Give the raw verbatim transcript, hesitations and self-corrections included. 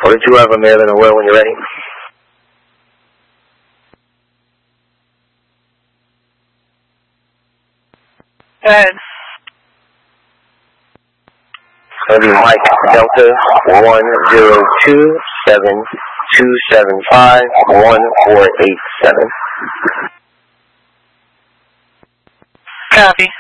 Order two Alpha Maryland Oil when you're ready. Go ahead. It's going to be Mike Delta one zero two seven two seven five one four eight seven. Copy.